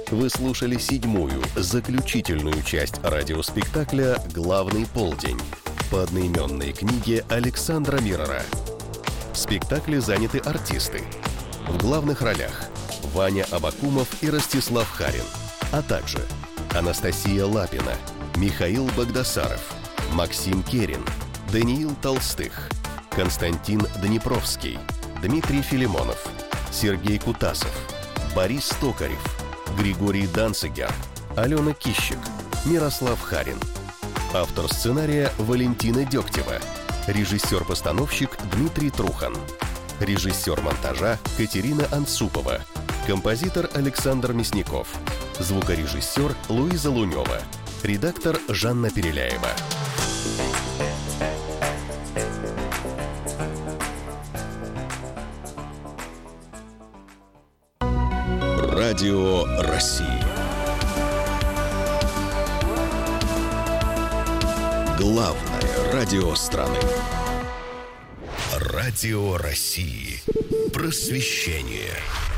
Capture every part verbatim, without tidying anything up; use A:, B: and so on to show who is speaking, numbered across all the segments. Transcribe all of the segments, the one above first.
A: Вы слушали седьмую, заключительную часть радиоспектакля «Главный полдень» по одноименной книге Александра Миррора. В спектакле заняты артисты. В главных ролях Ваня Абакумов и Ростислав Харин, а также Анастасия Лапина, Михаил Багдасаров, Максим Керин, Даниил Толстых, Константин Днепровский, Дмитрий Филимонов, Сергей Кутасов, Борис Токарев, Григорий Данцигер, Алена Кищик, Мирослав Харин. Автор сценария Валентина Дегтева. Режиссер-постановщик Дмитрий Трухан. Режиссер монтажа Катерина Анцупова. Композитор Александр Мясников. Звукорежиссер Луиза Лунева. Редактор Жанна Переляева. Радио России. Главное радио страны. Радио России. Просвещение.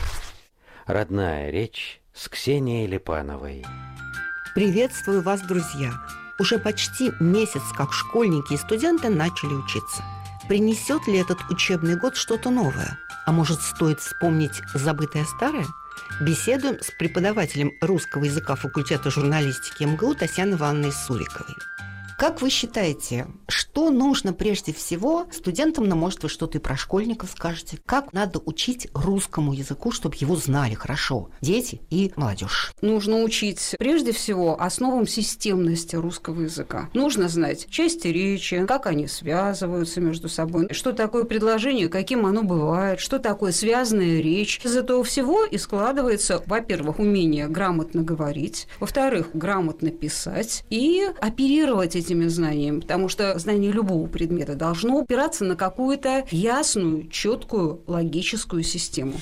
B: Родная речь с Ксенией Липановой.
C: Приветствую вас, друзья! Уже почти месяц, как школьники и студенты начали учиться. Принесет ли этот учебный год что-то новое? А может, стоит вспомнить забытое старое? Беседуем с преподавателем русского языка факультета журналистики МГУ Татьяной Ивановной Суриковой. Как вы считаете, что нужно прежде всего студентам, но, может, вы что-то и про школьников скажете, как надо учить русскому языку, чтобы его знали хорошо дети и молодежь?
D: Нужно учить прежде всего основам системности русского языка. Нужно знать части речи, как они связываются между собой, что такое предложение, каким оно бывает, что такое связанная речь. Из этого всего и складывается, во-первых, умение грамотно говорить, во-вторых, грамотно писать и оперировать этими знаниями, потому что знание любого предмета должно опираться на какую-то ясную, четкую, логическую систему.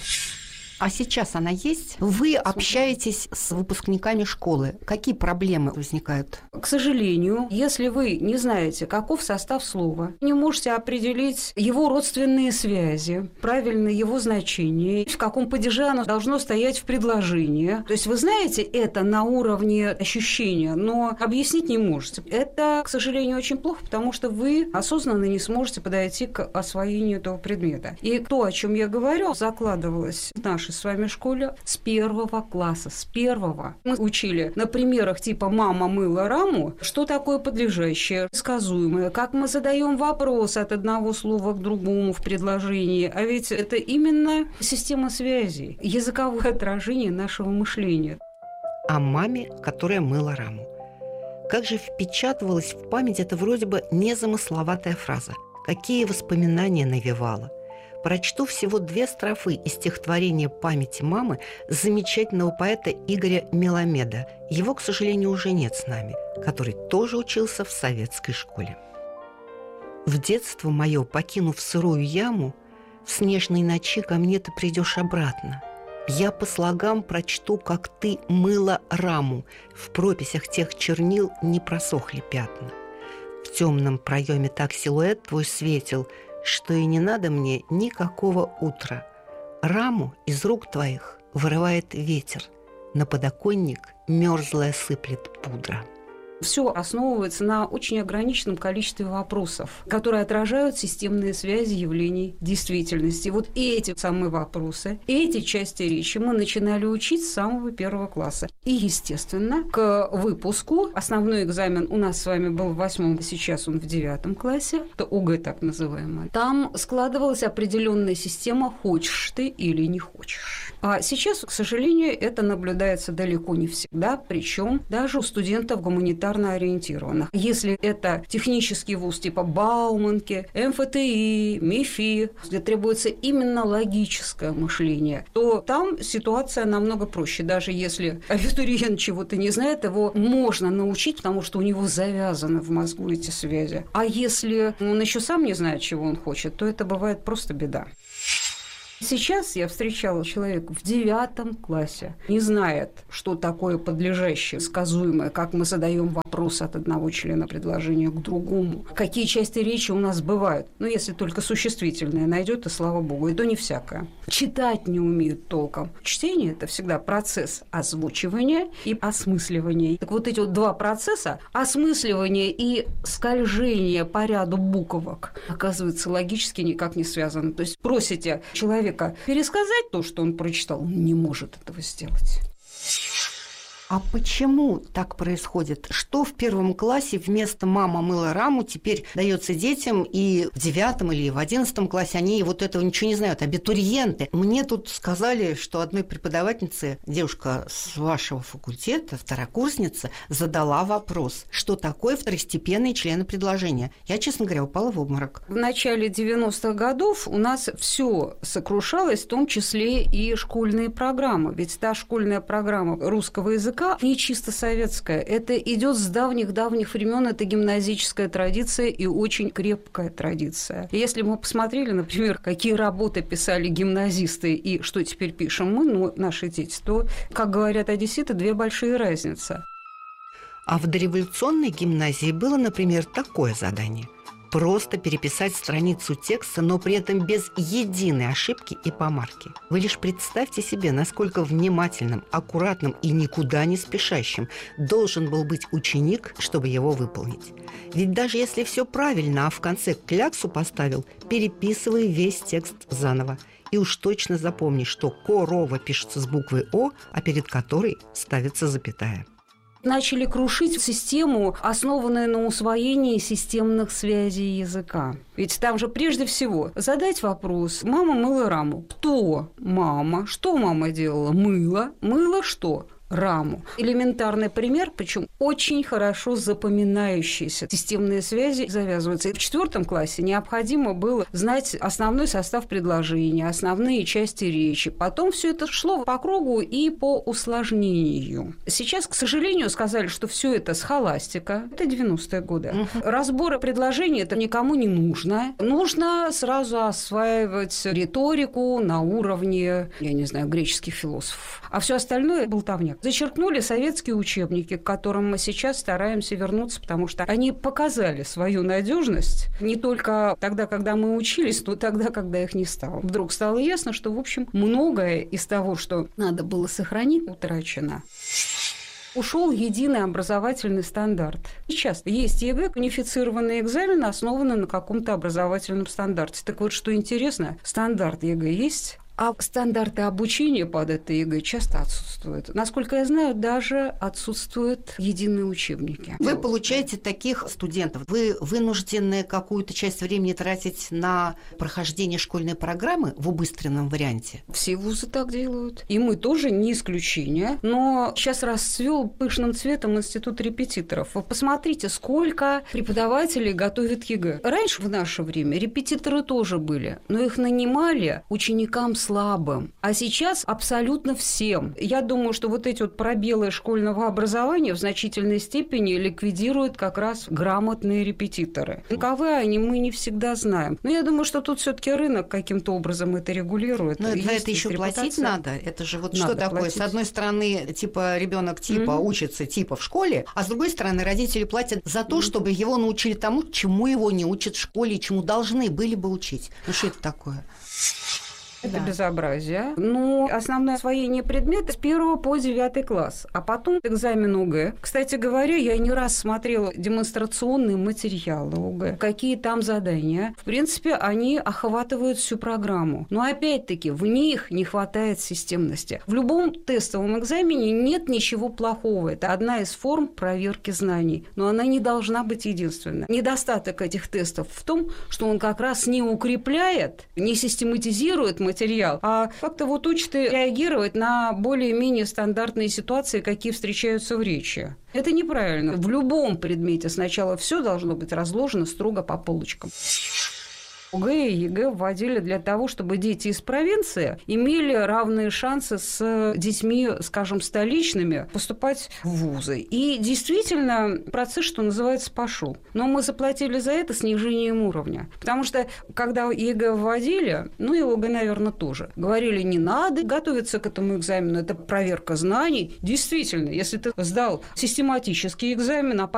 C: А сейчас она есть? Вы общаетесь с выпускниками школы. Какие проблемы возникают?
D: К сожалению, если вы не знаете, каков состав слова, не можете определить его родственные связи, правильно его значение, в каком падеже оно должно стоять в предложении. То есть вы знаете это на уровне ощущения, но объяснить не можете. Это, к сожалению, очень плохо, потому что вы осознанно не сможете подойти к освоению этого предмета. И то, о чем я говорю, закладывалось в нашей с вами школе с первого класса, с первого. Мы учили на примерах типа «мама мыла раму», что такое подлежащее, сказуемое, как мы задаем вопрос от одного слова к другому в предложении. А ведь это именно система связей, языковое отражение нашего мышления.
C: О маме, которая мыла раму. Как же впечатывалась в память эта вроде бы незамысловатая фраза. Какие воспоминания навевала. Прочту всего две строфы из стихотворения «Памяти мамы» замечательного поэта Игоря Меламеда. Его, к сожалению, уже нет с нами, который тоже учился в советской школе. «В детство мое, покинув сырую яму, в снежной ночи ко мне ты придешь обратно. Я по слогам прочту, как ты мыла раму, в прописях тех чернил не просохли пятна. В темном проеме так силуэт твой светил, что и не надо мне никакого утра. Раму из рук твоих вырывает ветер, на подоконник мерзлая сыплет пудра».
D: Все основывается на очень ограниченном количестве вопросов, которые отражают системные связи явлений действительности. Вот эти самые вопросы, эти части речи мы начинали учить с самого первого класса. И, естественно, к выпуску основной экзамен у нас с вами был в восьмом, сейчас он в девятом классе, это ОГЭ так называемое. Там складывалась определенная система «хочешь ты или не хочешь». А сейчас, к сожалению, это наблюдается далеко не всегда, причем даже у студентов гуманитарных ориентированных. Если это технический вуз типа Бауманки, эм эф тэ и, МИФИ, где требуется именно логическое мышление, то там ситуация намного проще. Даже если абитуриент чего-то не знает, его можно научить, потому что у него завязаны в мозгу эти связи. А если он еще сам не знает, чего он хочет, то это бывает просто беда. Сейчас я встречала человека в девятом классе, не знает, что такое подлежащее, сказуемое, как мы задаем вопрос от одного члена предложения к другому, какие части речи у нас бывают. Ну, если только существительное найдет, и слава богу, и то не всякое. Читать не умеют толком. Чтение – это всегда процесс озвучивания и осмысливания. Так вот эти вот два процесса, осмысливание и скольжение по ряду буквок, оказывается, логически никак не связаны. То есть просите человека пересказать то, что он прочитал, он не может этого сделать.
C: А почему так происходит? Что в первом классе вместо «мама мыла раму» теперь дается детям, и в девятом или в одиннадцатом классе они вот этого ничего не знают? Абитуриенты. Мне тут сказали, что одной преподавательнице, девушка с вашего факультета, второкурсница, задала вопрос, что такое второстепенные члены предложения. Я, честно говоря, упала в обморок.
D: В начале девяностых годов у нас все сокрушалось, в том числе и школьные программы. Ведь та школьная программа русского языка не чисто советская. Это идет с давних-давних времен. Это гимназическая традиция и очень крепкая традиция. Если мы посмотрели, например, какие работы писали гимназисты и что теперь пишем мы, ну, наши дети, то, как говорят одесситы, две большие разницы.
C: А в дореволюционной гимназии было, например, такое задание – просто переписать страницу текста, но при этом без единой ошибки и помарки. Вы лишь представьте себе, насколько внимательным, аккуратным и никуда не спешащим должен был быть ученик, чтобы его выполнить. Ведь даже если все правильно, а в конце кляксу поставил, переписывай весь текст заново. И уж точно запомни, что «корова» пишется с буквой «О», а перед которой ставится запятая.
D: Начали крушить систему, основанную на усвоении системных связей языка. Ведь там же прежде всего задать вопрос: мама мыла раму. Кто мама? Что мама делала? Мыла. Мыла что? Раму. Элементарный пример, причем очень хорошо запоминающиеся системные связи завязываются. И в четвертом классе необходимо было знать основной состав предложения, основные части речи. Потом все это шло по кругу и по усложнению. Сейчас, к сожалению, сказали, что все это схоластика. Это девяностые годы. Угу. Разборы предложений это никому не нужно. Нужно сразу осваивать риторику на уровне, я не знаю, греческих философов. А все остальное болтовня. Зачеркнули советские учебники, к которым мы сейчас стараемся вернуться, потому что они показали свою надежность не только тогда, когда мы учились, но тогда, когда их не стало. Вдруг стало ясно, что, в общем, многое из того, что надо было сохранить, утрачено. Ушел единый образовательный стандарт. Сейчас есть ЕГЭ, унифицированные экзамены, основаны на каком-то образовательном стандарте. Так вот, что интересно, стандарт ЕГЭ есть, а стандарты обучения под это ЕГЭ часто отсутствуют. Насколько я знаю, даже отсутствуют единые учебники.
C: Вы получаете таких студентов. Вы вынуждены какую-то часть времени тратить на прохождение школьной программы в убыстренном варианте?
D: Все вузы так делают. И мы тоже не исключение. Но сейчас расцвел пышным цветом институт репетиторов. Вы посмотрите, сколько преподавателей готовят ЕГЭ. Раньше, в наше время, репетиторы тоже были, но их нанимали ученикам с слабым. А сейчас абсолютно всем. Я думаю, что вот эти вот пробелы школьного образования в значительной степени ликвидируют как раз грамотные репетиторы. Каковы они, мы не всегда знаем. Но я думаю, что тут все-таки рынок каким-то образом это регулирует.
C: Но за это еще платить надо. Это же вот надо что такое? Платить. С одной стороны, типа ребенок типа mm-hmm. учится типа в школе, а с другой стороны, родители платят за то, mm-hmm. чтобы его научили тому, чему его не учат в школе и чему должны были бы учить. Ну что это такое?
D: Это
C: да.
D: безобразие. Но основное освоение предмета с первого по девятый класс, а потом экзамен ОГЭ. Кстати говоря, я не раз смотрела демонстрационные материалы ОГЭ, какие там задания. В принципе, они охватывают всю программу. Но опять-таки в них не хватает системности. В любом тестовом экзамене нет ничего плохого. Это одна из форм проверки знаний. Но она не должна быть единственной. Недостаток этих тестов в том, что он как раз не укрепляет, не систематизирует материал, а как-то вот учат реагировать на более-менее стандартные ситуации, какие встречаются в речи. Это неправильно. В любом предмете сначала все должно быть разложено строго по полочкам. ОГЭ и ЕГЭ вводили для того, чтобы дети из провинции имели равные шансы с детьми, скажем, столичными поступать в вузы. И действительно процесс, что называется, пошел. Но мы заплатили за это снижением уровня. Потому что, когда ЕГЭ вводили, ну и ОГЭ, наверное, тоже, говорили, не надо готовиться к этому экзамену, это проверка знаний. Действительно, если ты сдал систематический экзамен, а